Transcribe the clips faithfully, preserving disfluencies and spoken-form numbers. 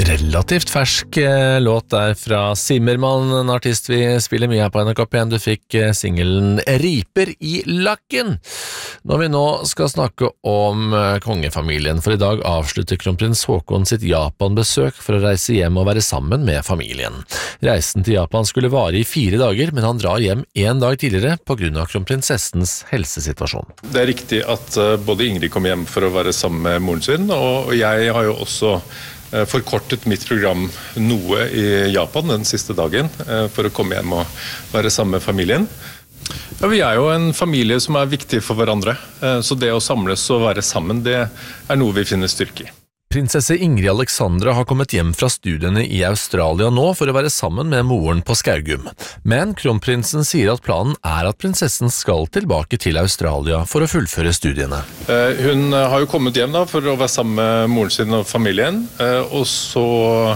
Relativt fersk eh, låt der fra Zimmermann, en artist vi spiller mye her på N R K P en. Du fikk eh, singelen Riper i lakken. Når vi nå skal snakke om eh, kongefamilien, for i dag avslutter kronprins Haakon sitt Japan-besøk for å reise hjem og være sammen med familien. Reisen til Japan skulle vare i fire dager, men han drar hjem en dag tidligere på grunn av kronprinsessens helsesituasjon. Det er riktig at uh, både Ingrid kom hjem for å være sammen med moren sin, og jeg har jo også forkortet mitt program noe i Japan den siste dagen for å komme hjem og være sammen med familien. Ja, vi er jo en familie som er viktig for hverandre, så det å samles og være sammen, det er noe vi finner styrke i. Prinsesse Ingrid Alexandra har kommet hjem fra studiene i Australia nå for å være sammen med moren på Skaugum. Men kronprinsen sier at planen er at prinsessen skal tilbake til Australia for å fullføre studiene. Hun har jo kommet hjem da for å være sammen med moren sin og familien, og så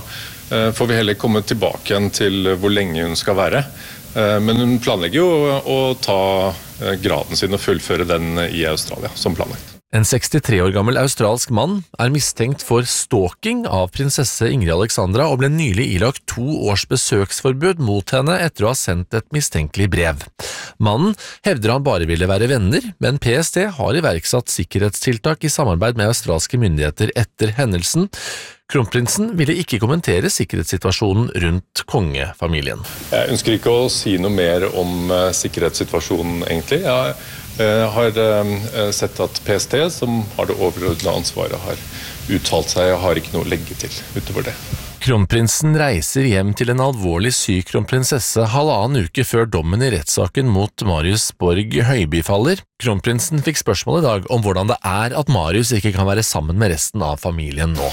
får vi heller komme tilbake igjen til hvor lenge hun skal være. Men hun planlegger jo å ta graden sin og fullføre den i Australia, som planlagt. En sekstitre år gammel australsk mann er mistenkt for stalking av prinsesse Ingrid Alexandra og ble nylig ilagt to års besøksforbud mot henne etter å ha sendt et mistenkelig brev. Mannen hevder han bare ville være venner, men P S T har iverksatt sikkerhetstiltak i samarbeid med australske myndigheter etter hendelsen. Kronprinsen ville ikke kommentere sikkerhetssituasjonen rundt kongefamilien. Jeg ønsker ikke å si noe mer om sikkerhetssituasjonen egentlig. Jeg har sett at P S T, som har det overordnede ansvaret, har uttalt seg og har ikke noe å legge til utover det. Kronprinsen reiser hjem til en alvorlig syk kronprinsesse halvannen uke før dommen i rettssaken mot Marius Borg Høiby faller. Kronprinsen fikk spørsmål i dag om hvordan det er at Marius ikke kan være sammen med resten av familien nå.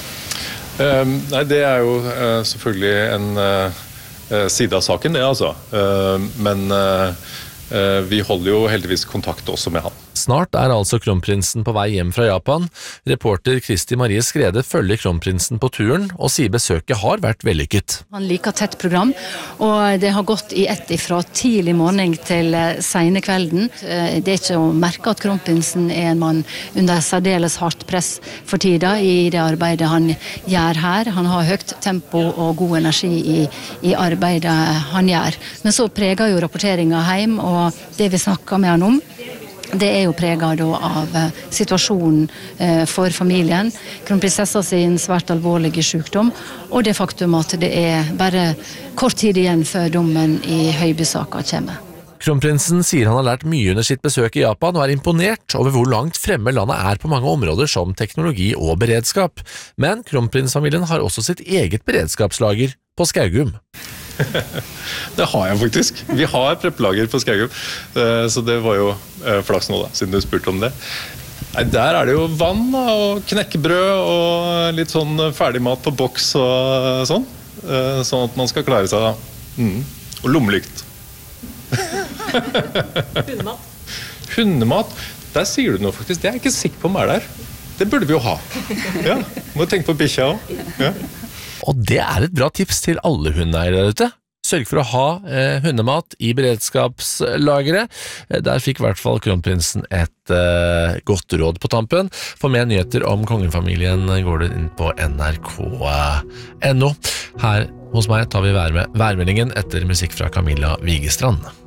Uh, nei, det er jo uh, selvfølgelig en uh, side av saken, det altså. Uh, men uh, uh, vi holder jo heldigvis kontakt også med han. Snart er altså kronprinsen på vei hjem fra Japan. Reporter Kristi Marie Skrede følger kronprinsen på turen og sier besøket har vært vellykket. Han liker tett program, og det har gått i ett fra tidlig morgen til sene kvelden. Det er ikke å merke at kronprinsen er en mann under særdeles hardt press for tida i det arbeidet han gjør her. Han har høyt tempo og god energi i, i arbeidet han gjør. Men så preger jo rapporteringen hjem, og det vi snakker med han om, det er jo preget av situasjonen for familien, kronprinsessa sin svært alvorlige sykdom, og det faktum at det er bare kort tid igjen før dommen i Høiby-saka kommer. Kronprinsen sier han har lært mye under sitt besøk i Japan og er imponert over hvor langt fremme landet er på mange områder som teknologi og beredskap. Men kronprinsfamilien har også sitt eget beredskapslager på Skaugum. Det har jeg faktisk. Vi har preppelager på Skaugum, så det var jo flaks nå da, siden du spurte om det. Nei, der er det jo vann da, og knekkebrød og litt sånn ferdigmat på boks og sånn, sånn at man skal klare seg da. Mm. Og lommelykt. Hundemat. Hundemat, der sier du noe faktisk, det er jeg ikke sikker på om er der. Det burde vi jo ha. Ja, må tenke på bikkja også. Ja. Og det er et bra tips til alle hundeeiere der ute. Sørg for å ha eh, hundemat i beredskapslageret. Der fikk i hvert fall kronprinsen et eh, godt råd på tampen. For mer nyheter om kongefamilien går du inn på N R K punktum no. Her hos meg tar vi vær med værmeldingen etter musikk fra Camilla Vigestrand.